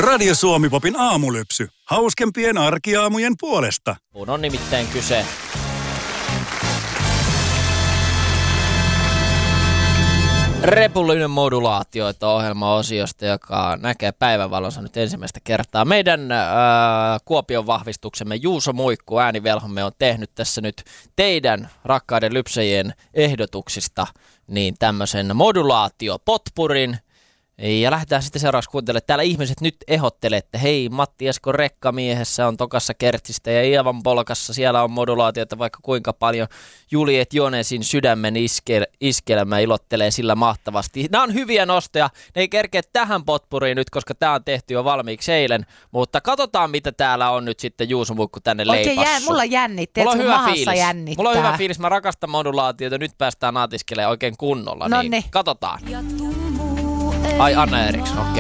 Radio Suomi-popin aamulypsy. Hauskempien arkiaamujen puolesta. On nimittäin kyse Repullinen modulaatio, että ohjelmaosiosta, joka näkee päivänvalonsa nyt ensimmäistä kertaa. Meidän Kuopion vahvistuksemme Juuso Muikku, äänivelhomme, on tehnyt tässä nyt teidän rakkaiden lypsäjien ehdotuksista niin tämmöisen modulaatiopotpurin. Ja lähdetään sitten seuraavaksi kuuntelemaan. Täällä ihmiset nyt ehdottelee, että hei, Matti Esko Rekkamiehessä on Tokassa Kertsistä ja Ievan Polkassa. Siellä on modulaatiota vaikka kuinka paljon. Juliet Jonesin Sydämen iskelmä ilottelee sillä mahtavasti. Nämä on hyviä nostoja. Ne ei kerkeä tähän potpuriin nyt, koska tämä on tehty jo valmiiksi eilen. Mutta katsotaan, mitä täällä on nyt sitten Juuso Muikku tänne leipassu. Mulla jännittää, että sun mahassa jännittää. Mulla on hyvä fiilis. Mä rakastan modulaatiota. Nyt päästään naatiskelemaan oikein kunnolla. Noniin. Niin katsotaan. Ai, Anna Eriksson, okei.